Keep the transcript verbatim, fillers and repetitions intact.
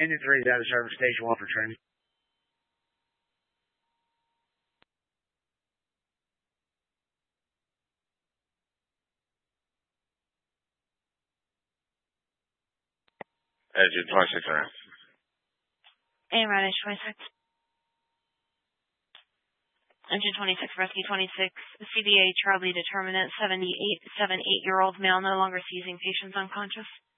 Engine three is out of service, stage one for training. Engine twenty-six around. And Radish twenty-six. Engine twenty-six, Rescue twenty-six, C B A Charlie determinant, seventy-eight, seven eight-year-old male, no longer seizing patients unconscious.